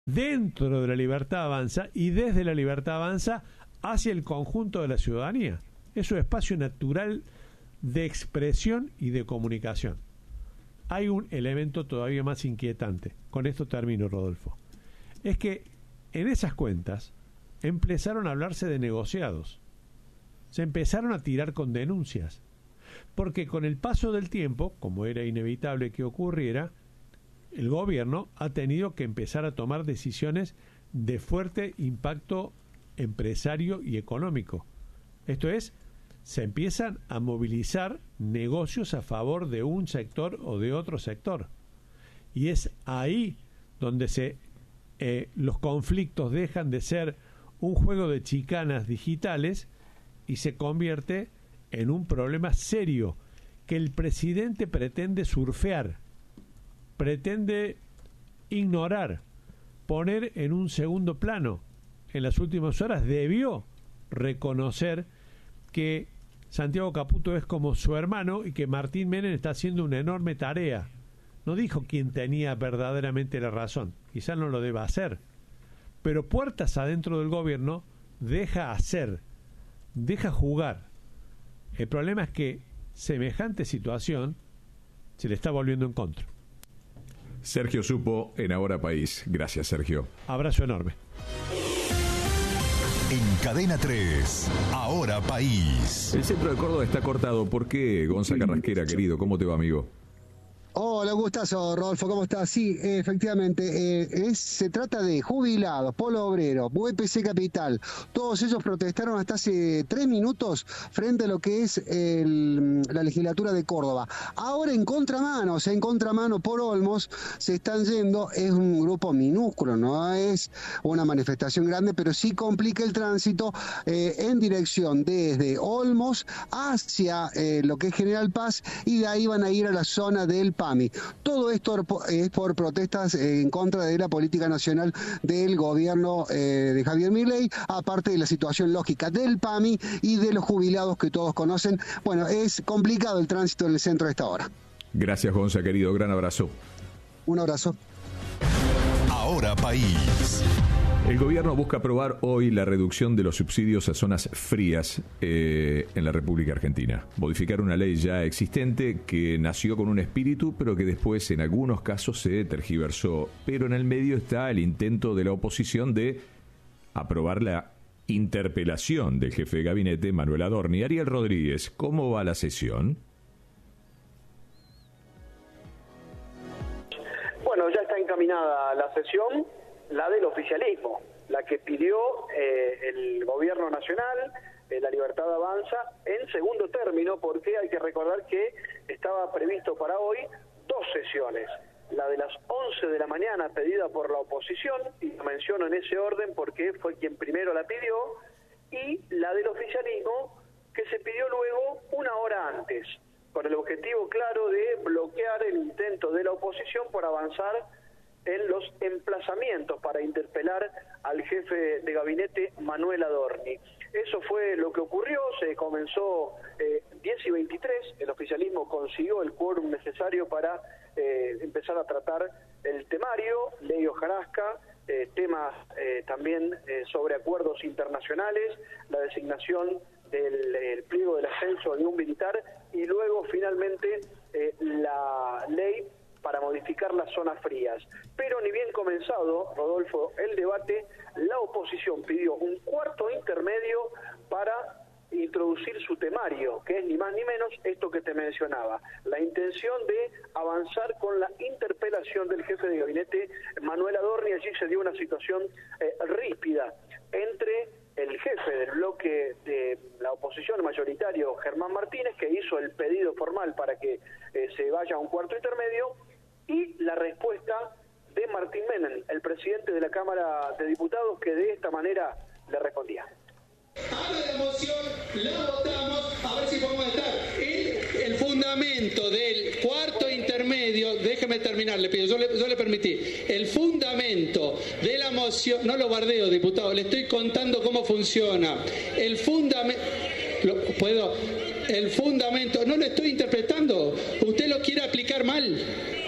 dentro de la Libertad Avanza y desde la Libertad Avanza hacia el conjunto de la ciudadanía. Es un espacio natural de expresión y de comunicación. Hay un elemento todavía más inquietante. Con esto termino, Rodolfo. Es que en esas cuentas empezaron a hablarse de negociados. Se empezaron a tirar con denuncias. Porque con el paso del tiempo, como era inevitable que ocurriera, el gobierno ha tenido que empezar a tomar decisiones de fuerte impacto empresario y económico. Esto es, se empiezan a movilizar negocios a favor de un sector o de otro sector. Y es ahí donde los conflictos dejan de ser un juego de chicanas digitales y se convierte en un problema serio que el presidente pretende surfear, pretende ignorar, poner en un segundo plano. En las últimas horas debió reconocer que Santiago Caputo es como su hermano y que Martín Menem está haciendo una enorme tarea. No dijo quién tenía verdaderamente la razón, quizás no lo deba hacer, pero puertas adentro del gobierno deja hacer, deja jugar. El problema es que semejante situación se le está volviendo en contra. Sergio Supo en Ahora País. Gracias, Sergio. Abrazo enorme. En Cadena 3, Ahora País. El centro de Córdoba está cortado. ¿Por qué, Gonza Carrasquera, querido? ¿Cómo te va, amigo? Hola, gustazo, Rodolfo, ¿cómo estás? Sí, efectivamente, se trata de jubilados, Polo Obrero, UPC Capital, todos ellos protestaron hasta hace 3 minutos frente a lo que es la legislatura de Córdoba. Ahora en contramano por Olmos, se están yendo, es un grupo minúsculo, no es una manifestación grande, pero sí complica el tránsito en dirección desde Olmos hacia lo que es General Paz, y de ahí van a ir a la zona del PAMI. Todo esto es por protestas en contra de la política nacional del gobierno de Javier Milei, aparte de la situación lógica del PAMI y de los jubilados que todos conocen. Bueno, es complicado el tránsito en el centro a esta hora. Gracias, Gonza, querido. Gran abrazo. Un abrazo. Ahora País. El gobierno busca aprobar hoy la reducción de los subsidios a zonas frías en la República Argentina. Modificar una ley ya existente que nació con un espíritu, pero que después en algunos casos se tergiversó. Pero en el medio está el intento de la oposición de aprobar la interpelación del jefe de gabinete, Manuel Adorni. Ariel Rodríguez, ¿cómo va la sesión? Bueno, ya está encaminada la sesión, la del oficialismo, la que pidió el gobierno nacional, la Libertad Avanza, en segundo término, porque hay que recordar que estaba previsto para hoy 2 sesiones. La de las 11 de la mañana pedida por la oposición, y la menciono en ese orden porque fue quien primero la pidió, y la del oficialismo, que se pidió luego 1 hora antes, con el objetivo claro de bloquear el intento de la oposición por avanzar en los emplazamientos para interpelar al jefe de gabinete, Manuel Adorni. Eso fue lo que ocurrió, se comenzó 10:23, el oficialismo consiguió el quórum necesario para empezar a tratar el temario, ley hojarasca, temas también sobre acuerdos internacionales, la designación del pliego del ascenso de un militar y luego finalmente la ley para modificar las zonas frías. Pero ni bien comenzado, Rodolfo, el debate, la oposición pidió un cuarto intermedio para introducir su temario, que es ni más ni menos esto que te mencionaba, la intención de avanzar con la interpelación del jefe de gabinete, Manuel Adorni. Allí se dio una situación ríspida entre el jefe del bloque de la oposición mayoritario, Germán Martínez, que hizo el pedido formal para que se vaya a un cuarto intermedio, y la respuesta de Martín Menem, el presidente de la Cámara de Diputados, que de esta manera le respondía. Ahora la moción la votamos, a ver si podemos estar. El fundamento del cuarto intermedio, déjeme terminar, le pido, yo le permití. El fundamento de la moción, no lo bardeo, diputado, le estoy contando cómo funciona. El fundamento, no lo estoy interpretando, usted lo quiere aplicar mal.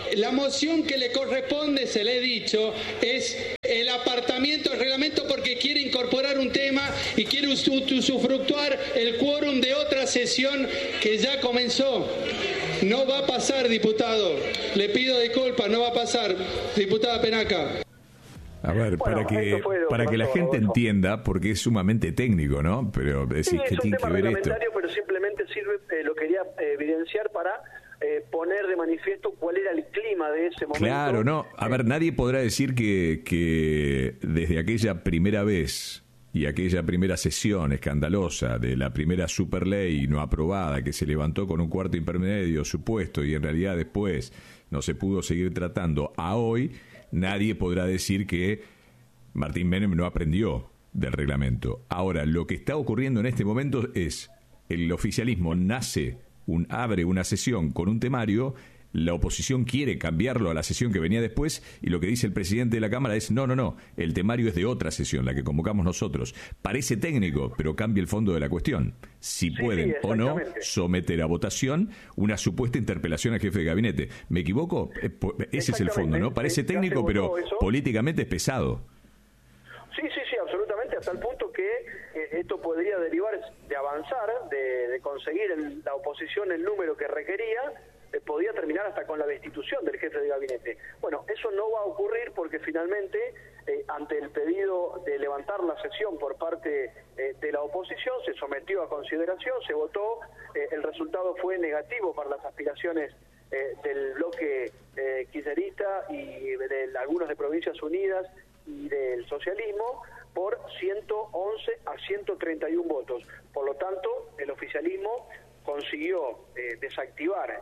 La moción que le corresponde, se le he dicho, es el apartamiento del reglamento porque quiere incorporar un tema y quiere usufructuar el quórum de otra sesión que ya comenzó. No va a pasar, diputado. Le pido disculpas, no va a pasar, diputada Penaca. A ver, Bueno, para que la gente entienda, porque es sumamente técnico, ¿no? Pero decís, ¿qué tiene que ver esto? Reglamentario, pero simplemente sirve, lo quería evidenciar para poner de manifiesto cuál era el clima de ese momento. Claro, no. A ver, nadie podrá decir que desde aquella primera vez y aquella primera sesión escandalosa de la primera superley no aprobada que se levantó con un cuarto intermedio supuesto y en realidad después no se pudo seguir tratando a hoy, nadie podrá decir que Martín Menem no aprendió del reglamento. Ahora, lo que está ocurriendo en este momento es el oficialismo abre una sesión con un temario, la oposición quiere cambiarlo a la sesión que venía después y lo que dice el presidente de la Cámara es no, el temario es de otra sesión, la que convocamos nosotros. Parece técnico, pero cambia el fondo de la cuestión. Si pueden o no someter a votación una supuesta interpelación al jefe de gabinete. ¿Me equivoco? Ese es el fondo, ¿no? Parece técnico, pero políticamente es pesado. Sí, absolutamente, hasta el punto que esto podría derivar de avanzar, de conseguir la oposición el número que requería, podía terminar hasta con la destitución del jefe de gabinete. Bueno, eso no va a ocurrir porque finalmente, ante el pedido de levantar la sesión por parte de la oposición, se sometió a consideración, se votó, el resultado fue negativo para las aspiraciones del bloque kirchnerista y de algunos de Provincias Unidas y del socialismo por 111 a 131 votos. Por lo tanto, el oficialismo consiguió desactivar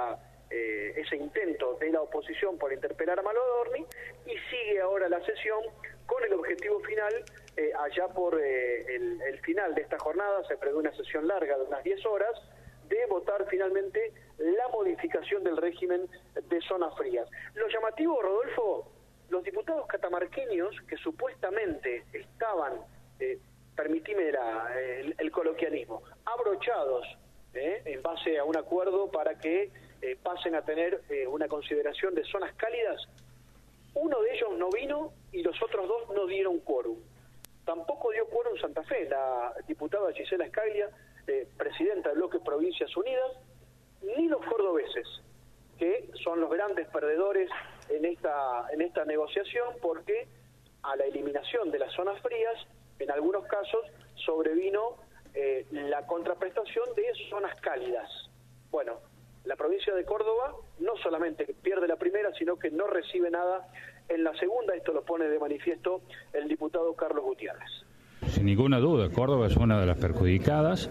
ese intento de la oposición por interpelar a Malodorni y sigue ahora la sesión con el objetivo final, allá por el final de esta jornada, se prevé una sesión larga de unas 10 horas, de votar finalmente la modificación del régimen de zonas frías. Lo llamativo, Rodolfo, los diputados catamarqueños que supuestamente estaban, permitime el coloquialismo, abrochados en base a un acuerdo para que pasen a tener una consideración de zonas cálidas, uno de ellos no vino y los otros dos no dieron quórum. Tampoco dio quórum Santa Fe, la diputada Gisela Scaglia, presidenta del bloque Provincias Unidas, ni los cordobeses, que son los grandes perdedores en esta negociación, porque a la eliminación de las zonas frías, en algunos casos sobrevino la contraprestación de zonas cálidas. Bueno, la provincia de Córdoba no solamente pierde la primera, sino que no recibe nada en la segunda. Esto lo pone de manifiesto el diputado Carlos Gutiérrez. Sin ninguna duda, Córdoba es una de las perjudicadas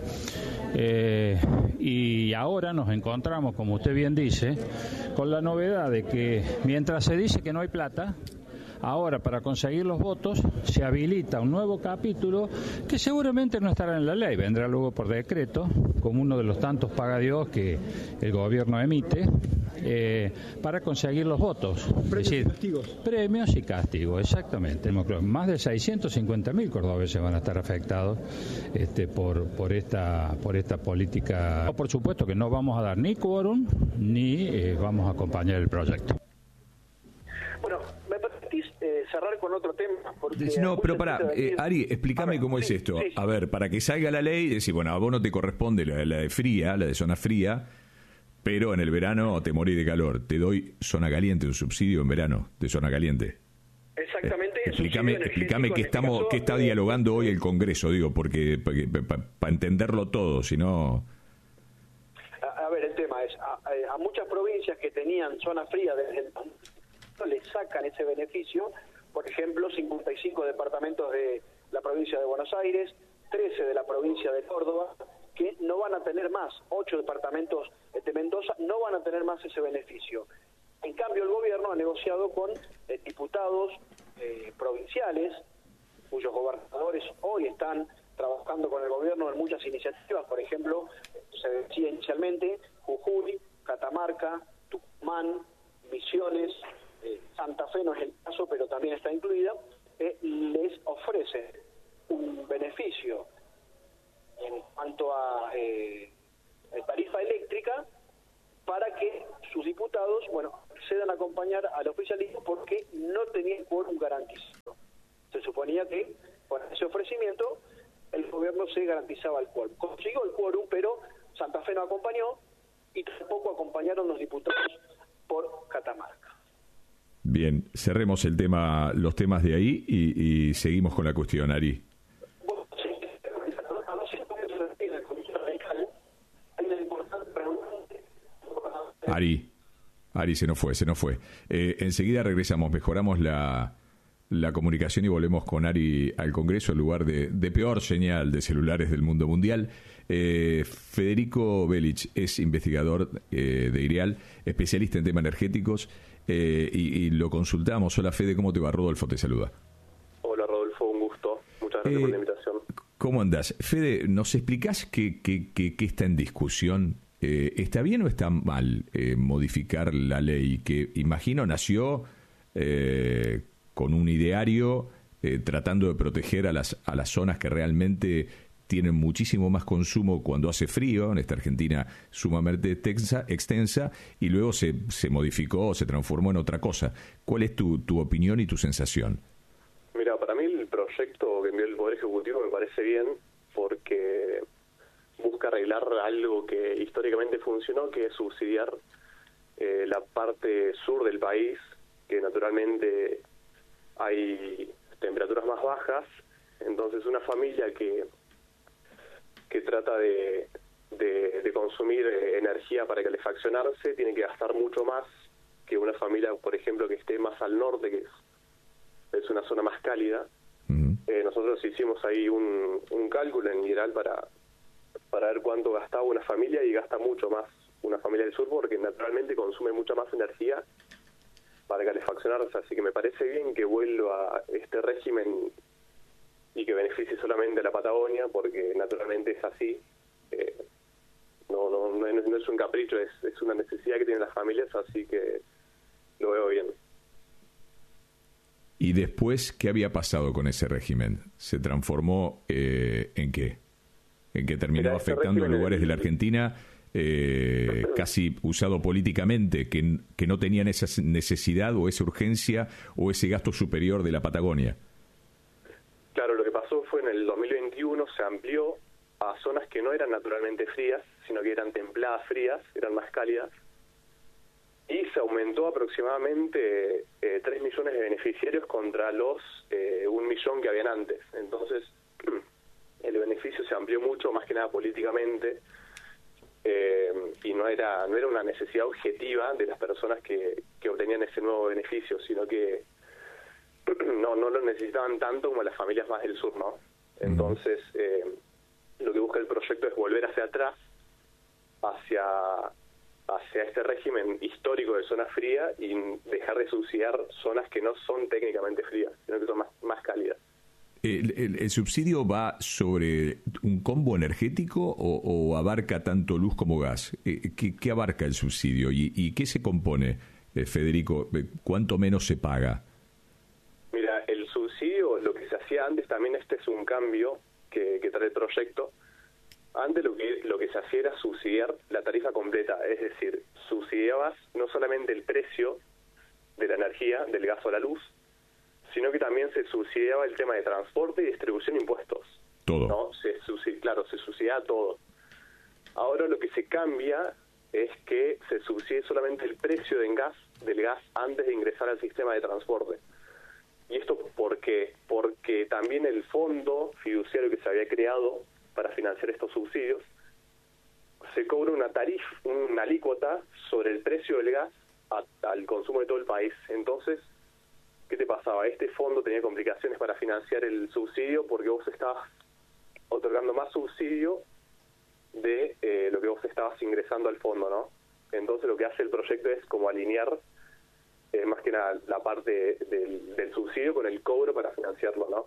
y ahora nos encontramos, como usted bien dice, con la novedad de que mientras se dice que no hay plata, ahora para conseguir los votos se habilita un nuevo capítulo que seguramente no estará en la ley, vendrá luego por decreto, como uno de los tantos pagadiós que el gobierno emite, para conseguir los votos. Premios y castigos. Premios y castigos, exactamente. Más de 650.000 cordobeses van a estar afectados por esta política. Por supuesto que no vamos a dar ni quórum ni vamos a acompañar el proyecto. Bueno, me permitís cerrar con otro tema. No, pero pará, Ari, explícame cómo es esto. Sí. A ver, para que salga la ley, decir, bueno, a vos no te corresponde la de fría, la de zona fría, pero en el verano te morís de calor. Te doy zona caliente, un subsidio en verano de zona caliente. Exactamente. Explícame qué está dialogando hoy el Congreso, digo, porque para entenderlo todo, si no... A ver, el tema es, a muchas provincias que tenían zona fría desde el le sacan ese beneficio, por ejemplo, 55 departamentos de la provincia de Buenos Aires, 13 de la provincia de Córdoba, que no van a tener más, 8 departamentos de Mendoza no van a tener más ese beneficio. En cambio, el gobierno ha negociado con diputados provinciales, cuyos gobernadores hoy están trabajando con el gobierno en muchas iniciativas, por ejemplo, se decía inicialmente Jujuy, Catamarca, Tucumán, Misiones, Santa Fe no es el caso, pero también está incluida, les ofrece un beneficio en cuanto a tarifa eléctrica para que sus diputados, bueno, accedan a acompañar al oficialismo porque no tenían quórum garantizado. Se suponía que con ese ofrecimiento el gobierno se garantizaba el quórum. Consiguió el quórum, pero Santa Fe no acompañó y tampoco acompañaron los diputados por Catamarca. Bien, cerremos los temas de ahí y seguimos con la cuestión, Ari. Bueno, sí, a 200 metros de la Comisión Radical hay una importante pregunta. Ari, se nos fue. Enseguida regresamos, mejoramos la comunicación y volvemos con Ari al Congreso en lugar de peor señal de celulares del mundo mundial. Federico Belich es investigador de IREAL, especialista en temas energéticos, y lo consultamos. Hola Fede, ¿cómo te va? Rodolfo te saluda. Hola Rodolfo, un gusto. Muchas gracias por la invitación. ¿Cómo andás? Fede, ¿nos explicás qué está en discusión? ¿Está bien o está mal modificar la ley que, imagino, nació con un ideario tratando de proteger a las zonas que realmente tienen muchísimo más consumo cuando hace frío, en esta Argentina sumamente extensa, y luego se modificó, se transformó en otra cosa? ¿Cuál es tu opinión y tu sensación? Mira, para mí el proyecto que envió el Poder Ejecutivo me parece bien porque busca arreglar algo que históricamente funcionó, que es subsidiar la parte sur del país, que naturalmente hay temperaturas más bajas. Entonces una familia que trata de consumir energía para calefaccionarse tiene que gastar mucho más que una familia, por ejemplo, que esté más al norte, que es una zona más cálida. Nosotros hicimos ahí un cálculo en general para ver cuánto gastaba una familia, y gasta mucho más una familia del sur porque naturalmente consume mucha más energía para calefaccionarse. Así que me parece bien que vuelva este régimen y que beneficie solamente a la Patagonia, porque naturalmente es así. No es un capricho, es una necesidad que tienen las familias, así que lo veo bien. ¿Y después qué había pasado con ese régimen? ¿Se transformó en qué? ¿En que terminó afectando a lugares de la Argentina casi usado políticamente, que no tenían esa necesidad o esa urgencia o ese gasto superior de la Patagonia? Claro, lo que pasó fue en el 2021 se amplió a zonas que no eran naturalmente frías, sino que eran templadas frías, eran más cálidas, y se aumentó aproximadamente 3 millones de beneficiarios contra los 1 millón que habían antes. Entonces el beneficio se amplió mucho, más que nada políticamente, y no era una necesidad objetiva de las personas que obtenían ese nuevo beneficio, sino que no lo necesitaban tanto como las familias más del sur, ¿no? Entonces lo que busca el proyecto es volver hacia atrás, hacia este régimen histórico de zona fría, y dejar de subsidiar zonas que no son técnicamente frías, sino que son más cálidas. ¿El subsidio va sobre un combo energético o abarca tanto luz como gas? ¿Qué abarca el subsidio y qué se compone, Federico? ¿Cuánto menos se paga? Mira, el subsidio, lo que se hacía antes, también este es un cambio que trae el proyecto. Antes lo que se hacía era subsidiar la tarifa completa, es decir, subsidiabas no solamente el precio de la energía, del gas o la luz, sino que también se subsidiaba el tema de transporte y distribución de impuestos. Todo. ¿No? Se subsidiaba todo. Ahora lo que se cambia es que se subsidie solamente el precio del gas antes de ingresar al sistema de transporte. ¿Y esto por qué? Porque también el fondo fiduciario que se había creado para financiar estos subsidios, se cobra una alícuota sobre el precio del gas al consumo de todo el país. Entonces, ¿qué te pasaba? Este fondo tenía complicaciones para financiar el subsidio porque vos estabas otorgando más subsidio de lo que vos estabas ingresando al fondo, ¿no? Entonces lo que hace el proyecto es como alinear más que nada la parte del subsidio con el cobro para financiarlo, ¿no?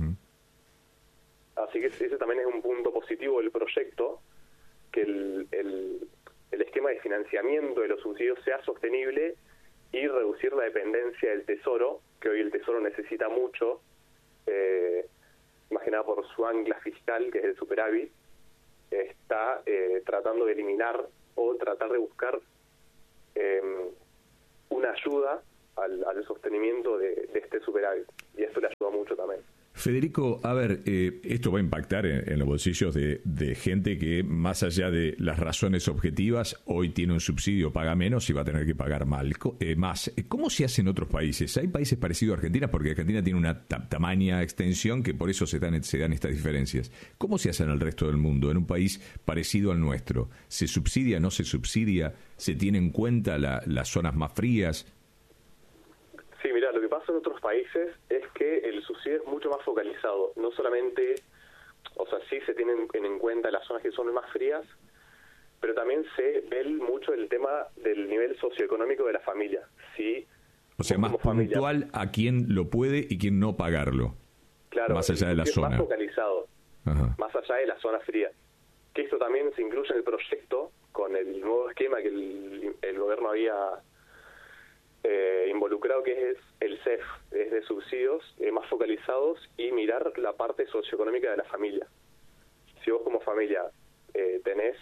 Así que ese también es un punto positivo del proyecto, que el esquema de financiamiento de los subsidios sea sostenible y reducir la dependencia del Tesoro, que hoy el Tesoro necesita mucho, más que nada por su ancla fiscal, que es el superávit. Está tratando de eliminar o tratar de buscar una ayuda al sostenimiento de este superávit, y esto le ayuda mucho también. Federico, a ver, esto va a impactar en los bolsillos de gente que, más allá de las razones objetivas, hoy tiene un subsidio, paga menos y va a tener que pagar más. ¿Cómo se hace en otros países? ¿Hay países parecidos a Argentina? Porque Argentina tiene una tamaña extensión que por eso se dan estas diferencias. ¿Cómo se hace en el resto del mundo, en un país parecido al nuestro? ¿Se subsidia, no se subsidia? ¿Se tiene en cuenta las zonas más frías? Sí, mira, lo que pasa en otros países es que el subsidio es mucho más focalizado. No solamente, o sea, sí se tienen en cuenta las zonas que son más frías, pero también se ve mucho el tema del nivel socioeconómico de la familia. Sí, o sea, más puntual a quién lo puede y quién no pagarlo. Claro, más allá de la zona. Más focalizado, más allá de la zona fría. Que esto también se incluye en el proyecto con el nuevo esquema que el gobierno había involucrado, que es el CEF, es de subsidios más focalizados y mirar la parte socioeconómica de la familia. Si vos como familia tenés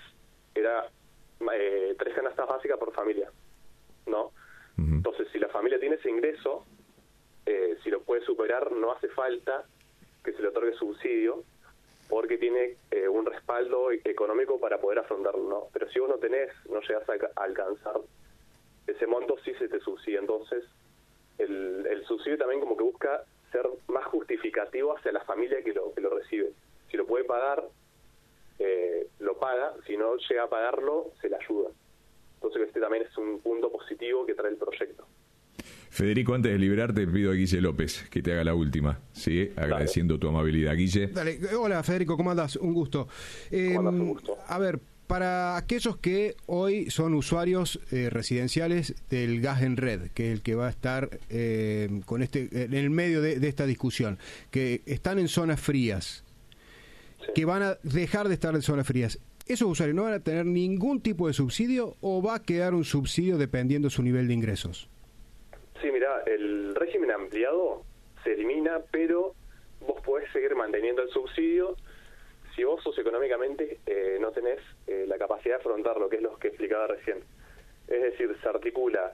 3 canastas básicas por familia, ¿no? Entonces, si la familia tiene ese ingreso, si lo puede superar, no hace falta que se le otorgue subsidio, porque tiene un respaldo económico para poder afrontarlo, ¿no? Pero si vos no tenés, no llegas a alcanzar ese monto, sí se te subsidia. Entonces, el subsidio también como que busca ser más justificativo hacia la familia que lo recibe. Si lo puede pagar, lo paga. Si no llega a pagarlo, se le ayuda. Entonces, este también es un punto positivo que trae el proyecto. Federico, antes de liberarte, pido a Guille López que te haga la última, ¿sí? Agradeciendo tu amabilidad. Guille. Dale. Hola, Federico, ¿cómo andás? Un gusto. ¿Cómo andás? Un gusto. A ver, para aquellos que hoy son usuarios residenciales del gas en red, que es el que va a estar con en el medio de esta discusión, que están en zonas frías, que van a dejar de estar en zonas frías, ¿esos usuarios no van a tener ningún tipo de subsidio o va a quedar un subsidio dependiendo de su nivel de ingresos? Sí, mira, el régimen ampliado se elimina, pero vos podés seguir manteniendo el subsidio si vos socioeconómicamente no tenés la capacidad de afrontar lo que es lo que explicaba recién. Es decir, se articula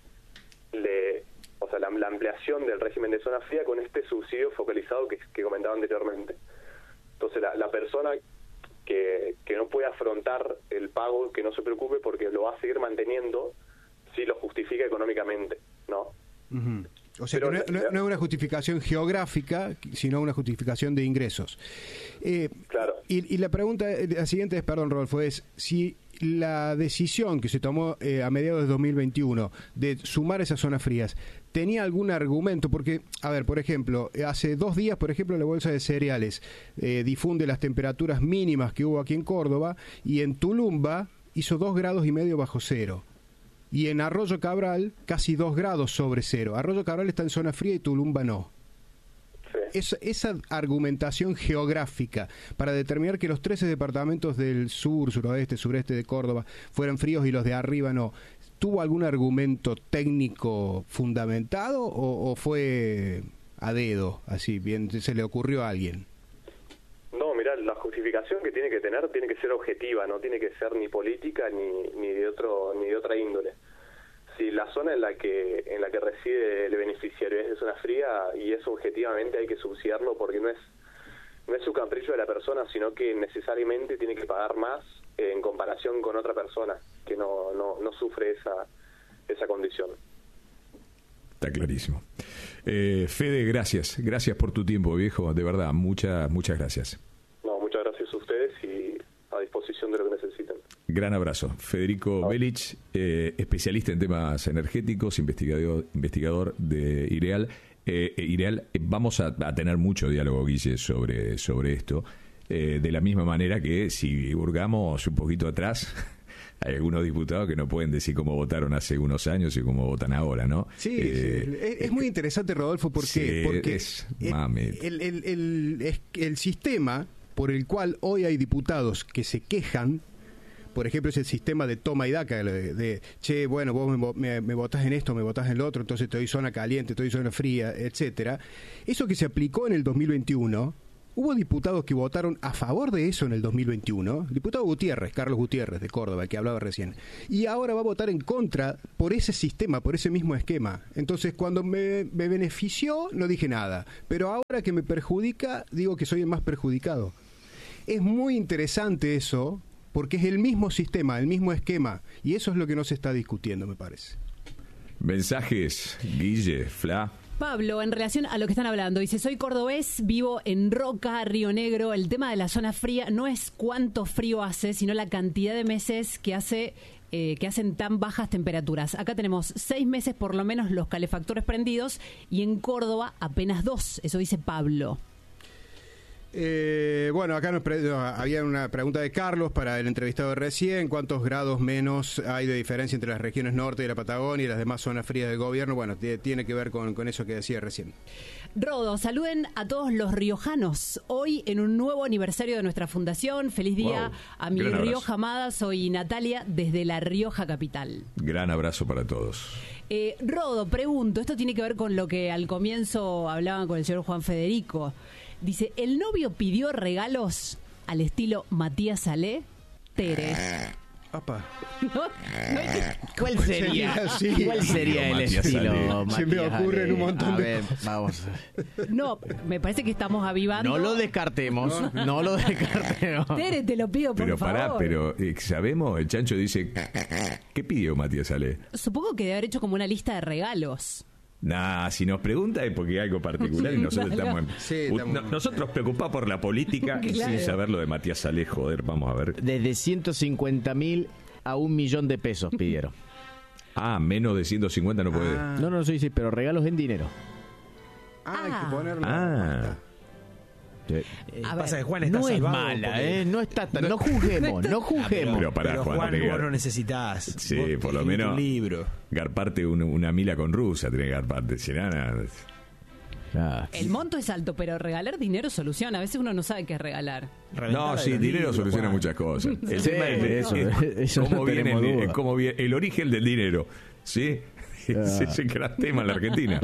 la ampliación del régimen de zona fría con este subsidio focalizado que comentaba anteriormente. Entonces, la persona que no puede afrontar el pago, que no se preocupe, porque lo va a seguir manteniendo si lo justifica económicamente, ¿no? O sea, que no es una justificación geográfica, sino una justificación de ingresos. Claro. Y la pregunta, la siguiente es, perdón, Rodolfo, es si la decisión que se tomó a mediados de 2021 de sumar esas zonas frías, ¿tenía algún argumento? Porque, a ver, por ejemplo, hace 2 días, por ejemplo, la Bolsa de Cereales difunde las temperaturas mínimas que hubo aquí en Córdoba, y en Tulumba hizo 2,5 grados bajo cero. Y en Arroyo Cabral, casi 2 grados sobre cero. Arroyo Cabral está en zona fría y Tulumba no. Sí. Esa argumentación geográfica para determinar que los 13 departamentos del sur, suroeste, sureste de Córdoba fueran fríos y los de arriba no, ¿tuvo algún argumento técnico fundamentado o fue a dedo, así, bien, se le ocurrió a alguien? No, mirá, la justificación que tiene que tener tiene que ser objetiva, no tiene que ser ni política ni de otra índole. Si la zona en la que reside el beneficiario es de zona fría, y eso objetivamente hay que subsidiarlo, porque no es su capricho de la persona, sino que necesariamente tiene que pagar más en comparación con otra persona que no sufre esa condición. Está clarísimo. Fede, gracias por tu tiempo, viejo, de verdad, muchas gracias. No, muchas gracias a ustedes y a disposición de lo que necesiten. Gran abrazo. Federico Belich, especialista en temas energéticos, investigador de IREAL. Vamos a tener mucho diálogo, Guille, sobre esto, de la misma manera que si hurgamos un poquito atrás, hay algunos diputados que no pueden decir cómo votaron hace unos años y cómo votan ahora, ¿no? Sí, es muy interesante, Rodolfo, porque el sistema por el cual hoy hay diputados que se quejan, por ejemplo, es el sistema de toma y daca, che, bueno, vos me votás en esto, me votás en lo otro, entonces te doy zona caliente, te doy zona fría, etcétera. Eso que se aplicó en el 2021 Hubo diputados que votaron a favor de eso en el 2021. El diputado Gutiérrez, Carlos Gutiérrez, de Córdoba, el que hablaba recién. Y ahora va a votar en contra por ese sistema, por ese mismo esquema. Entonces, cuando me benefició, no dije nada. Pero ahora que me perjudica, digo que soy el más perjudicado. Es muy interesante eso, porque es el mismo sistema, el mismo esquema. Y eso es lo que no se está discutiendo, me parece. Mensajes, Guille, Fla. Pablo, en relación a lo que están hablando, dice, soy cordobés, vivo en Roca, Río Negro. El tema de la zona fría no es cuánto frío hace, sino la cantidad de meses que hacen tan bajas temperaturas. Acá tenemos 6 meses por lo menos los calefactores prendidos y en Córdoba apenas 2. Eso dice Pablo. Bueno, acá había una pregunta de Carlos para el entrevistado de recién. ¿Cuántos grados menos hay de diferencia entre las regiones norte de la Patagonia y las demás zonas frías del gobierno? Bueno, tiene que ver con eso que decía recién. Rodo, saluden a todos los riojanos. Hoy en un nuevo aniversario de nuestra fundación. Feliz día a mi Rioja amada. Soy Natalia desde La Rioja capital. Gran abrazo para todos. Rodo, pregunto, esto tiene que ver con lo que al comienzo hablaban con el señor Juan Federico. Dice, ¿el novio pidió regalos al estilo Matías Salé? Teres. Papá. ¿Cuál sería? Sí. ¿Cuál sería el Matías estilo? Se me ocurren un montón de ver, vamos. No, me parece que estamos avivando. No lo descartemos. No lo descartemos. Teres, te lo pido, por favor. Pero sabemos, el Chancho dice, ¿qué pidió Matías Ale? Supongo que debe haber hecho como una lista de regalos. Nah, si nos pregunta es porque hay algo particular y nosotros nosotros preocupados por la política sin saber lo de Matías Salé, joder, vamos a ver. Desde 150.000 a 1 millón de pesos pidieron. Ah, menos de 150 no puede. No, sí, pero regalos en dinero. Hay que ponerlo. Pasa que Juan está no salvado. Es mala, no está tan, no juzguemos. Pero para Juan, vos no necesitas. Sí, vos por lo menos. Un libro. Garparte una mila con rusa, tenés que garparte. Si nada. El monto es alto, pero regalar dinero soluciona. A veces uno no sabe qué es regalar. No, sí, dinero soluciona muchas cosas. El tema es cómo viene el origen del dinero, ¿sí? Ese es el gran tema en la Argentina.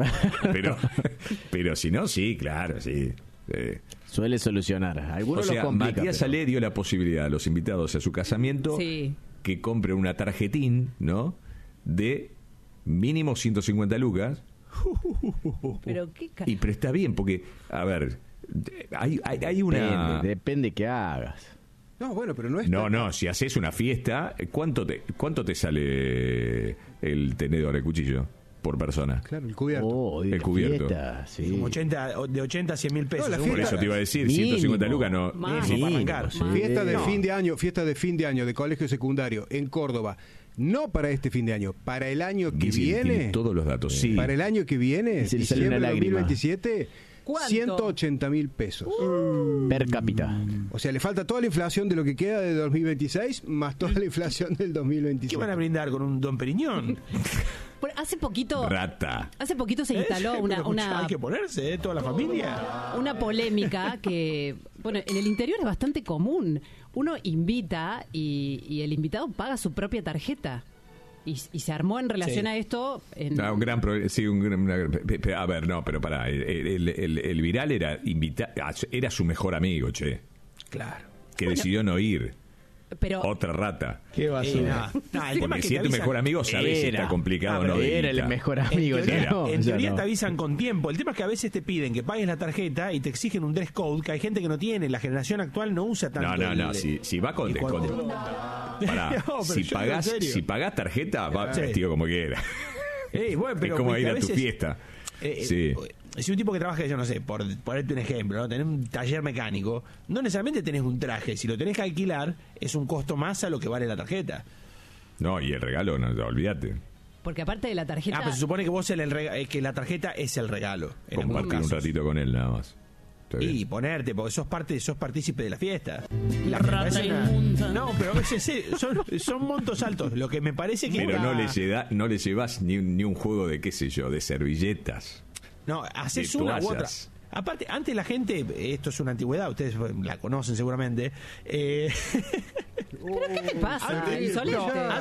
Pero si no, sí, claro, sí. Suele solucionar. Algunos lo complican. Matías Salé dio la posibilidad a los invitados a su casamiento que compren una tarjetín, ¿no? De mínimo 150 lucas. Pero pero está bien, porque, a ver, hay una... Depende que hagas. No, bueno, pero no es... No, si haces una fiesta, ¿cuánto te sale el tenedor, el cuchillo? Por persona. Claro, el cubierto. El cubierto. Fiesta, sí. De 80 a 100 mil pesos. Por eso te iba a decir, mínimo, 150 lucas no. Fiesta de fin de año de colegio secundario en Córdoba. No para este fin de año, para el año que viene. Todos los datos, sí. Para el año que viene, diciembre de 2027, 180.000 pesos. Per cápita. O sea, le falta toda la inflación de lo que queda de 2026, más toda la inflación del 2027. ¿Qué van a brindar con un Don Periñón? Bueno, hace poquito se instaló una hay que ponerse, toda la familia. Una polémica que, bueno, en el interior es bastante común. Uno invita y el invitado paga su propia tarjeta. Y se armó en relación a esto. Un gran problema. Sí, a ver, no, pero pará. El viral era su mejor amigo, che. Claro. Que decidió no ir. Pero, otra rata. ¿Qué va a ser? Porque si es tu mejor amigo, sabes si está complicado o no. Era el mejor amigo. En teoría te avisan con tiempo. El tema es que a veces te piden que pagues la tarjeta y te exigen un dress code que hay gente que no tiene. La generación actual no usa tanto. No. Si va con pará, si pagás tarjeta, va vestido como quiera. Bueno, es como ir a tu fiesta. Sí. Si un tipo que trabaja, yo no sé, por ponerte un ejemplo, ¿no? Tenés un taller mecánico, no necesariamente tenés un traje. Si lo tenés que alquilar, es un costo más a lo que vale la tarjeta. No, y el regalo, no, olvídate. Porque aparte de la tarjeta... pero se supone que vos que la tarjeta es el regalo. Compartir un ratito con él, nada más. Y ponerte, porque sos partícipe de la fiesta. No, pero a veces son montos altos. Lo que me parece que... Pero no le llevas ni un juego de, qué sé yo, de servilletas. No, haces una u otra. Aparte, antes la gente, esto es una antigüedad, ustedes la conocen seguramente. ¿Pero qué te pasa?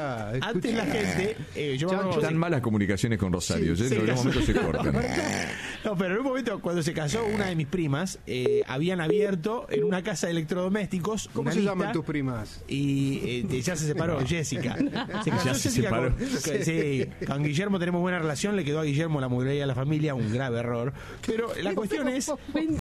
Antes la gente... Tan malas comunicaciones con Rosario, en algún momento se cortan. No, pero en un momento, cuando se casó una de mis primas, habían abierto en una casa de electrodomésticos. ¿Cómo se llaman tus primas? Y ya se separó, Jessica. Se casó Ya se Jessica separó. con Guillermo tenemos buena relación, le quedó a Guillermo la mueblería de la familia, un grave error. Pero la cuestión es,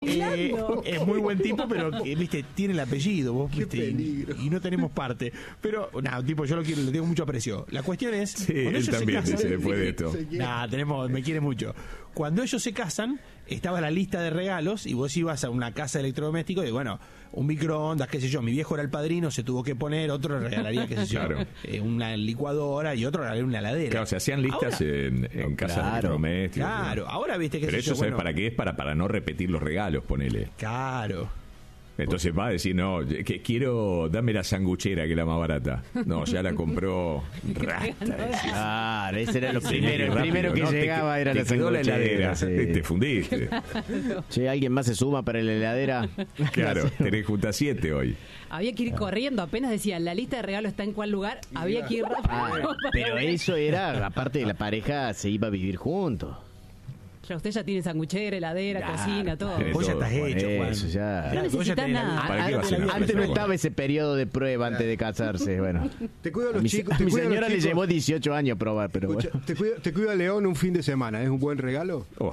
es muy buen tipo, pero viste, tiene el apellido, vos, viste, y no tenemos parte. Pero, nada, tipo, yo lo quiero, le tengo mucho aprecio. La cuestión es, Sí, cuando él ellos también se casan, después de esto. me quiere mucho. Cuando ellos se casan, estaba la lista de regalos y vos ibas a una casa de electrodomésticos y bueno, un microondas, qué sé yo, mi viejo era el padrino, se tuvo que poner, otro regalaría, qué sé yo, Claro. Una licuadora y otro regalaría una heladera. Claro, se hacían listas en casas de electrodomésticos. Claro, ahora viste que Pero eso, ¿sabes para qué es? Para no repetir los regalos, ponele. Claro. Entonces va a decir, no, que quiero, dame la sanguchera, que es la más barata. No, ya la compró Rasta. Claro, ese era lo Sí, primero. El rápido, primero que no, llegaba era te la quedó la sanguchera, heladera, sí. te fundiste. Che, ¿alguien más se suma para la heladera? Claro, tenés junta 7 hoy. Había que ir corriendo, apenas decían, la lista de regalos está en cuál lugar, había que ir rápido. Ah, pero eso era, aparte de la pareja, se iba a vivir juntos. Ya usted ya tiene sanguchera, heladera, cocina, todo. tenés Vos ya todo, estás Juan. hecho, Juan. Eso ya. No necesitas nada. ¿Para qué va a ser? Antes no estaba ese periodo de prueba antes de casarse. Bueno, Te cuido a a los mi, chicos. a te mi cuido a los señora le chicos. llevó 18 años probar, pero Escucha, bueno. te cuido a León un fin de semana. ¿Es un buen regalo? Oh.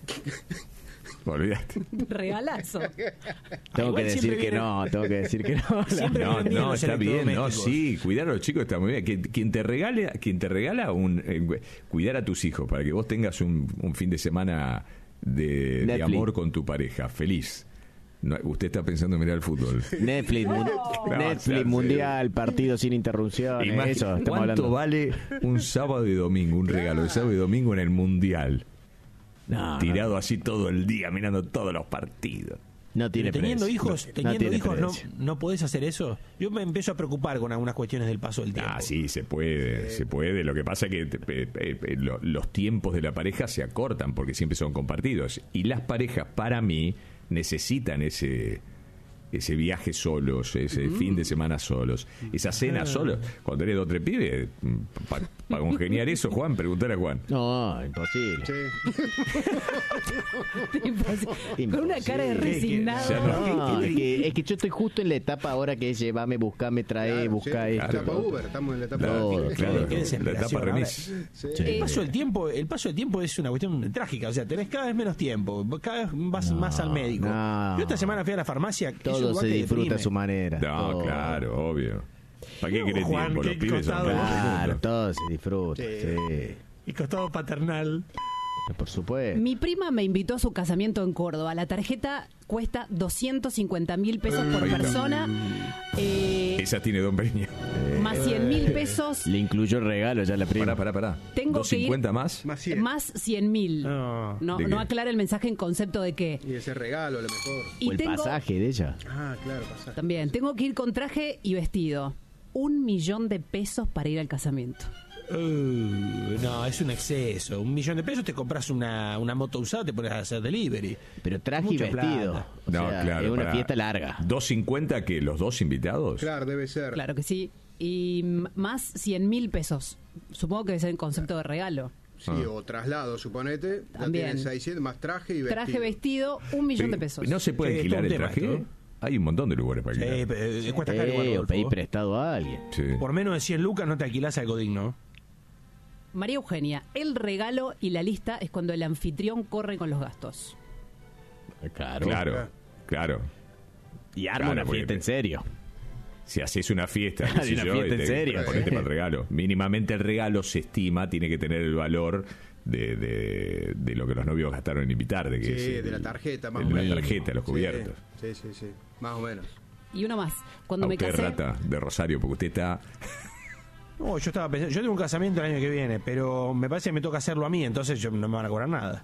Olvídate. Regalazo. Tengo que Igual decir siempre que viene- no, tengo que decir que no. Siempre No, vienen bien no, los está bien, no, electrodomésticos. sí, cuidar a los chicos está muy bien. Quien te regala cuidar a tus hijos para que vos tengas un fin de semana de Netflix. amor con tu pareja, feliz. No, usted está pensando en mirar el fútbol. Netflix, Netflix claro, mundial, partido sin interrupciones, Imagina, eso estamos ¿cuánto hablando. vale un sábado y domingo, un regalo de sábado y domingo en el mundial? No, Tirado así todo el día, mirando todos los partidos. no tiene Pero teniendo precio. hijos, No tiene no, precio. no podés hacer eso. Yo me empiezo a preocupar con algunas cuestiones del paso del tiempo. Ah, sí, se puede, se puede. Lo que pasa es que los tiempos de la pareja se acortan porque siempre son compartidos. Y las parejas, para mí, necesitan ese viaje solos, ese fin de semana solos, esa cena solos. Cuando eres 2 o 3 pibes, para congeniar eso, Juan, preguntale a Juan. No, imposible. Con una cara de resignado. Ya No, es que yo estoy justo en la etapa ahora que es llevarme, buscarme, traer, buscar esto. claro. Etapa Uber, estamos en la etapa Claro, Uber. claro, Qué la desesperación. etapa Ahora, remis. El paso del tiempo es una cuestión trágica, o sea, tenés cada vez menos tiempo, cada vez vas más al médico. no. Yo esta semana fui a la farmacia, es un Todo lugar se que disfruta a deprime. su manera. No, todo. claro, obvio. ¿Para qué querés Juan, tiempo? Los qué pibes son costado. todos Claro, juntos. todo se disfruta. Sí. Y costado paternal. Por supuesto. Mi prima me invitó a su casamiento en Córdoba. La tarjeta cuesta 250.000 pesos por Ahí está. persona, Esa tiene Don Peña. más 100.000 pesos, Le incluyó el regalo ya la prima. Pará. Tengo que ir- ¿250 más? Más 100. más 100.000. No. No, ¿De qué? no aclara el mensaje en concepto de qué. Y ese regalo, a lo mejor. Y O el tengo, pasaje de ella. Ah, claro, pasa. también, tengo que ir con traje y vestido. 1.000.000 de pesos para ir al casamiento. No, es un exceso. 1.000.000 de pesos te compras una moto usada, te pones a hacer delivery. Pero traje Mucha y vestido. plata. O No, sea, claro. es una pará. fiesta larga. ¿250 que los dos invitados? Claro, debe ser. Claro que sí. Y más 100.000 pesos. Supongo que debe ser en concepto de regalo. Sí, Ah. o traslado, suponete. Ya También. tienes 600, más traje y vestido. Traje, vestido, 1.000.000 de pesos. ¿No se puede Sí, alquilar todo un el tema traje? esto. Hay un montón de lugares para Sí, alquilar. pero cuesta caro igual, O Rodolfo. pedir prestado a alguien. Sí. Por menos de 100 lucas no te alquilás algo digno. María Eugenia, el regalo y la lista es cuando el anfitrión corre con los gastos. Claro. Y arma Claro, una porque- fiesta en serio. Si haces una fiesta, Claro, una fiesta en serio, ponete sí. para el regalo. Mínimamente el regalo se estima, tiene que tener el valor de lo que los novios gastaron en invitar. De, que Sí, es de la tarjeta, más de o la menos. tarjeta, los Sí, cubiertos. Sí. Más o menos. Y uno más. Cuando A me usted, casé, Rata, de Rosario, porque usted está... No, yo estaba pensando, yo tengo un casamiento el año que viene, pero me parece que me toca hacerlo a mí, entonces no me van a cobrar nada.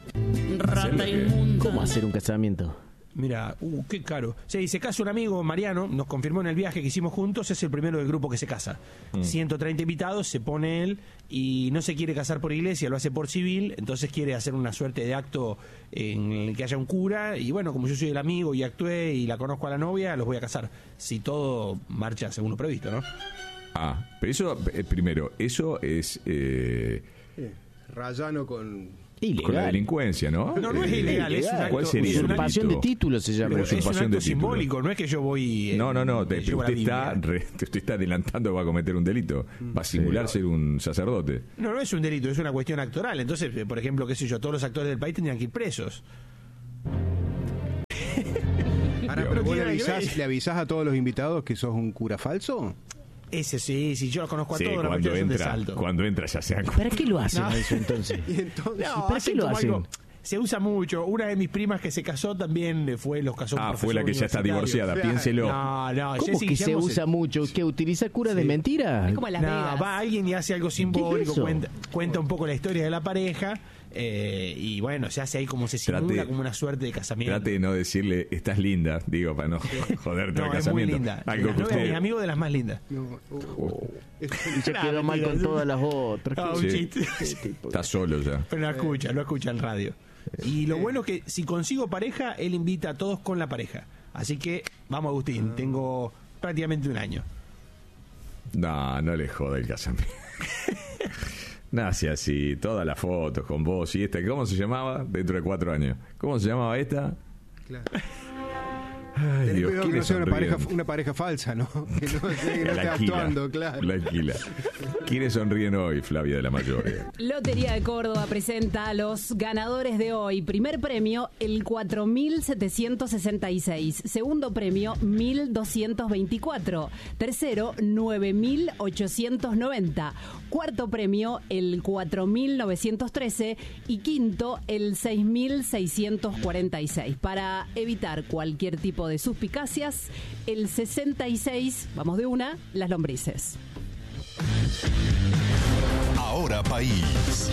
¿Cómo hacer un casamiento? Mira, qué caro. Sí, se casa un amigo, Mariano, nos confirmó en el viaje que hicimos juntos, es el primero del grupo que se casa. 130 invitados, se pone él y no se quiere casar por iglesia, lo hace por civil, entonces quiere hacer una suerte de acto en el que haya un cura y bueno, como yo soy el amigo y actué y la conozco a la novia, los voy a casar. Si todo marcha según lo previsto, ¿no? Pero eso, primero, eso es... Rayano con Con la delincuencia, ¿no? No es ilegal, es un acto. ¿Cuál sería? Usurpación de títulos se llama. Pero es un Usurpación acto de título. simbólico, no es que yo voy... No, usted está adelantando que va a cometer un delito. Va a simular ser un sacerdote. No es un delito, es una cuestión actoral. Entonces, por ejemplo, qué sé yo, todos los actores del país tendrían que ir presos. Ahora, pero vos le avisás a todos los invitados que sos un cura falso. Ese sí, yo lo conozco a todos. Cuando entra ya se dan cuenta. ¿Para qué lo hacen eso entonces? ¿Para qué lo hacen? Se usa mucho. Una de mis primas que se casó también los casó. Fue la que ya está divorciada, piénselo. ¿Cómo que se usa mucho? ¿Qué utiliza cura de mentira? Es como Las Vegas. Va alguien y hace algo simbólico, cuenta un poco la historia de la pareja. Y bueno, se hace ahí como se simula como una suerte de casamiento. Trate de no decirle estás linda, digo, para no joderte el casamiento. Es muy linda. Algo que usted... Mi amigo de las más lindas. Y se quedó mal con todas las otras. Un chiste. Está solo ya. Pero lo escucha en radio. Y lo bueno es que si consigo pareja, él invita a todos con la pareja. Así que, vamos Agustín, tengo prácticamente un año. No le joda el casamiento. Nace así, todas las fotos con vos y esta. ¿Cómo se llamaba? Dentro de 4 años. ¿Cómo se llamaba esta? Claro. Ay, Dios, que no sea una pareja falsa, ¿no? Que no esté actuando, claro. Tranquila. ¿Quiénes sonríen hoy, Flavia de la Mayor? Lotería de Córdoba presenta a los ganadores de hoy. Primer premio, el 4.766. Segundo premio, 1.224. Tercero, 9.890. Cuarto premio, el 4.913. Y quinto, el 6.646. Para evitar cualquier tipo de suspicacias, el 66, vamos de una, las lombrices. Ahora País.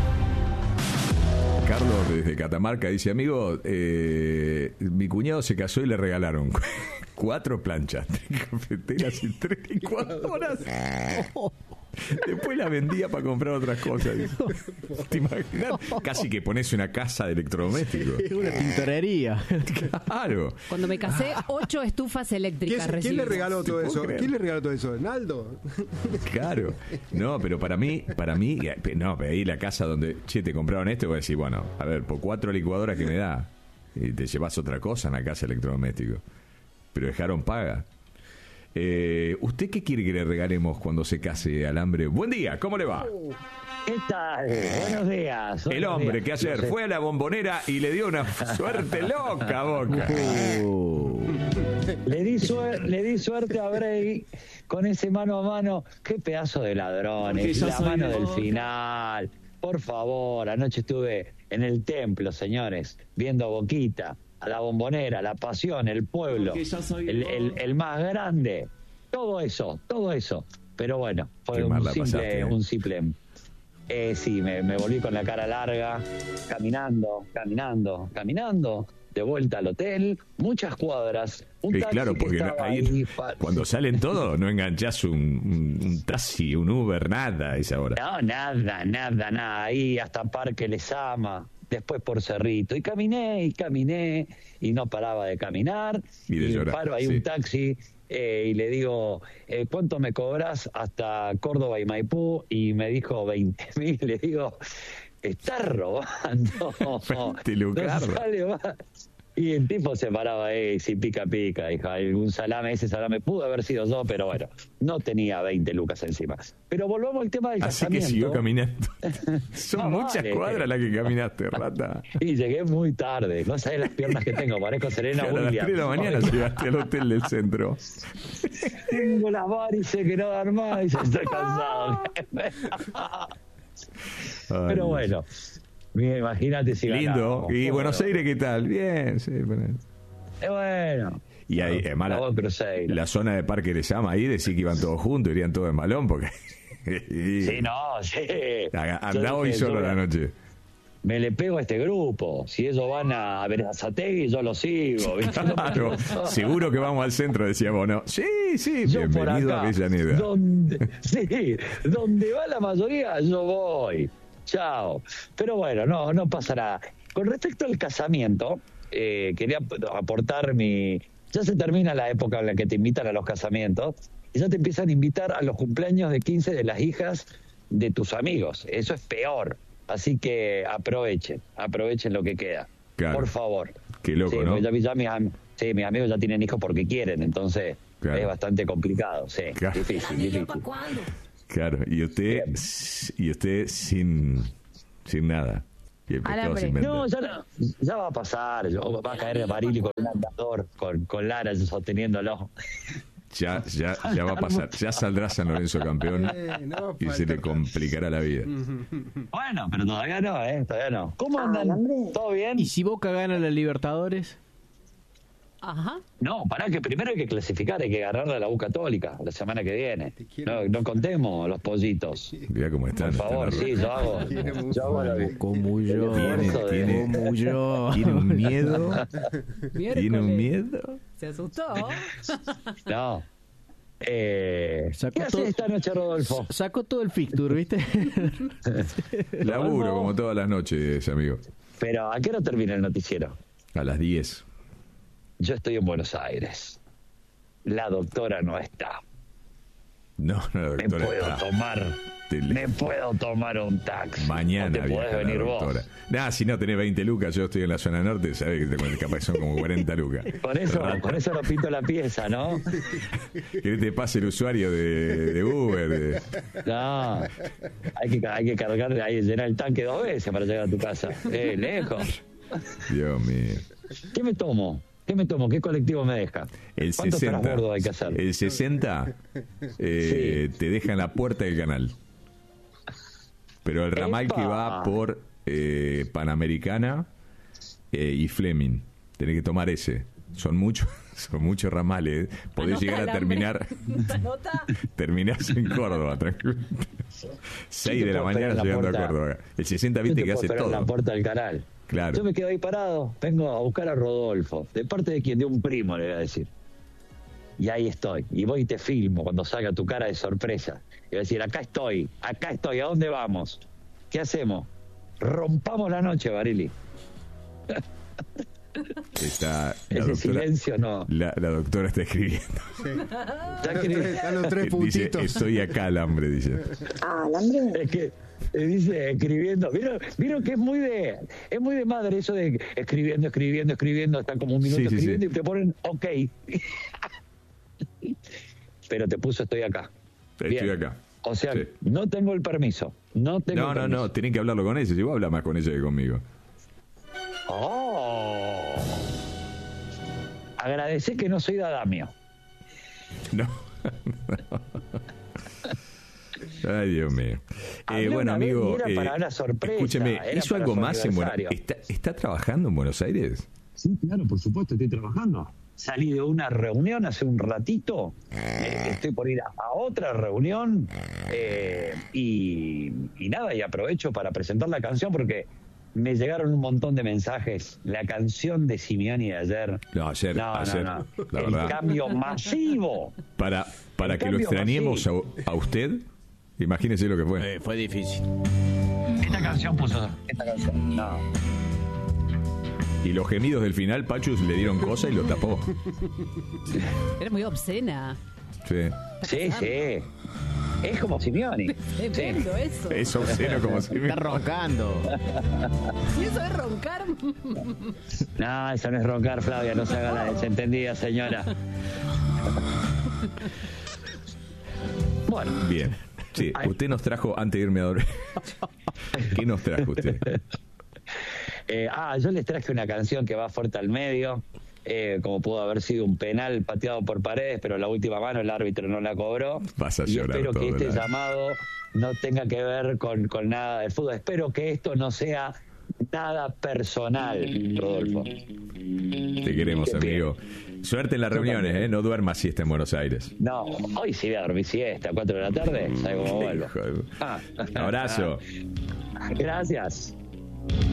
Carlos desde Catamarca dice, amigo, mi cuñado se casó y le regalaron 4 planchas, 3 cafeteras y 3 licuadoras. Después la vendía para comprar otras cosas. ¿Te imaginas? Casi que pones una casa de electrodomésticos. Es una tintorería. Claro. Cuando me casé, 8 estufas eléctricas recibí. ¿Quién le regaló todo eso? ¿Quién le regaló todo eso? ¿Naldo? Claro. No, pero para mí, no, pero ahí la casa donde, te compraron esto, voy a decir, bueno, a ver, por 4 licuadoras que me da, y te llevas otra cosa en la casa electrodoméstico. Pero dejaron paga. ¿Usted qué quiere que le regalemos cuando se case, Alambre? Buen día, ¿cómo le va? ¿Qué tal? Buenos días. El hombre que ayer fue a la Bombonera y le dio una suerte loca a Boca. Le di suerte a Bray con ese mano a mano. Qué pedazo de ladrones. La mano del final. Por favor, anoche estuve en el templo, señores, viendo a Boquita, a la Bombonera, la pasión, el pueblo, el más grande, todo eso. Pero bueno, fue un simple. Sí, me volví con la cara larga, caminando, de vuelta al hotel, muchas cuadras. Claro, porque ahí, cuando salen todos, no enganchás un taxi, un Uber, nada a esa hora. No, nada. Ahí hasta Parque Lezama, después por Cerrito. Y caminé, y no paraba de caminar. Y de llorar, paro ahí un taxi, y le digo, ¿cuánto me cobras hasta Córdoba y Maipú? Y me dijo 20.000. Le digo, estás robando. No sale más. Y el tipo se paraba ahí, si pica, dijo, algún salame, ese salame pudo haber sido yo, pero bueno, no tenía 20 lucas encima. Pero volvamos al tema del casamiento. Así que siguió caminando. Son muchas cuadras las que caminaste, rata. Y llegué muy tarde, no sabés las piernas que tengo, parezco Serena Williams. A las 3 de la mañana llegaste al hotel del centro. Tengo las varices que no dan más, y estoy cansado. Pero bueno. Imagínate si lindo. ¿Y Buenos Aires qué tal? Bien, sí. Bueno. Y ahí, la zona de Parque Lezama, ahí decía que iban todos juntos, irían todos en malón, porque... sí. Andá hoy solo la noche. Me le pego a este grupo. Si ellos van a Berazategui, yo lo sigo. Claro, seguro que vamos al centro, decíamos, ¿no? Sí, yo bienvenido a Avellaneda. Donde va la mayoría, yo voy. Chao. Pero bueno, no pasa nada. Con respecto al casamiento, quería aportar ya se termina la época en la que te invitan a los casamientos y ya te empiezan a invitar a los cumpleaños de 15 de las hijas de tus amigos. Eso es peor. Así que aprovechen lo que queda. Claro. Por favor. Qué loco, sí, ¿no? Mis amigos ya tienen hijos porque quieren, entonces claro. es bastante complicado, sí, claro. difícil. Claro, y usted sin nada. Y el pescado sin vender. No, ya va a pasar, va a caer Barili con un andador, con Lara sosteniéndolo. Ya va a pasar, ya saldrá San Lorenzo campeón y se le complicará la vida. Bueno, pero todavía no. ¿Cómo andan? ¿Todo bien? ¿Y si Boca gana la Libertadores? Ajá. No, pará, que primero hay que clasificar, hay que ganarle a la U Católica la semana que viene. No contemos los pollitos. Mira cómo están. Por favor, sí, yo hago como yo. Tiene un miedo. Tiene un miedo. Se asustó. No. ¿Qué haces esta noche, Rodolfo? Sacó todo el fixture, ¿viste? Laburo como todas las noches, amigo. Pero, ¿a qué hora termina el noticiero? A las 10. Yo estoy en Buenos Aires. La doctora no está. No, la doctora Me puedo tomar un taxi. Mañana ¿No te podés venir doctora. vos? Si no tenés 20 lucas, yo estoy en la zona norte, sabés que capaz son como 40 lucas. Por eso lo pinto la pieza, ¿no? Que te pase el usuario de Uber. No, hay que cargar, hay que llenar el tanque 2 veces para llegar a tu casa. Lejos. Dios mío. ¿Qué me tomo? ¿Qué colectivo me deja? El ¿Cuántos 60. transbordos hay que hacer? El 60 te deja en la puerta del canal. Pero el ramal que va por Panamericana y Fleming, tenés que tomar ese. Son muchos ramales. Podés llegar a terminar. Terminás en Córdoba, tranquilo. 6 de la mañana llegando a Córdoba. El 60, viste que hace todo. En la puerta del canal. Claro. Yo me quedo ahí parado, vengo a buscar a Rodolfo. ¿De parte de quién? De un primo, le voy a decir. Y ahí estoy. Y voy y te filmo cuando salga tu cara de sorpresa. Y voy a decir, acá estoy. ¿A dónde vamos? ¿Qué hacemos? Rompamos la noche, Barili. Está la Ese doctora, silencio no. La doctora está escribiendo. Están los 3 puntitos. Dice, estoy acá, alambre, dice. ¿Alambre? Es que dice escribiendo. ¿Vieron que es muy de madre eso de escribiendo, están como un minuto escribiendo y te ponen ok. Pero te puso estoy acá. Estoy acá. O sea, no tengo el permiso. No, tienen que hablarlo con ella. Si vos hablas más con ella que conmigo. Agradecé que no soy Dadamio. No. Ay, Dios mío. Bueno, amigo, para una sorpresa, escúcheme, ¿hizo algo más en Buenos Aires? ¿Está trabajando en Buenos Aires? Sí, claro, por supuesto, estoy trabajando. Salí de una reunión hace un ratito, estoy por ir a otra reunión y nada, y aprovecho para presentar la canción porque me llegaron un montón de mensajes. La canción de Simeoni de ayer. Ayer. La el verdad. Cambio masivo. Para que lo extrañemos a usted, imagínese lo que fue. Fue difícil. Esta canción. No. Y los gemidos del final, Pachus le dieron cosa y lo tapó. Era muy obscena. Sí. Sí. Es como Simeoni. Tremendo eso. Es obsceno como Simeoni. Está roncando. ¿Y eso es roncar? No, eso no es roncar, Flavia. No se haga la desentendida, señora. Bueno. Bien. Sí, usted nos trajo, antes de irme a dormir. ¿Qué nos trajo usted? Yo les traje una canción que va fuerte al medio. Como pudo haber sido un penal pateado por Paredes, pero la última mano el árbitro no la cobró. Vas a llorar. Espero que este la... llamado no tenga que ver con nada del fútbol. Espero que esto no sea nada personal, Rodolfo. Te queremos, amigo. Suerte en las reuniones, ¿eh? No duermas siesta en Buenos Aires. No, hoy sí voy a dormir siesta a 4 de la tarde. ¿Sabes cómo vuelvo? Un abrazo. Gracias.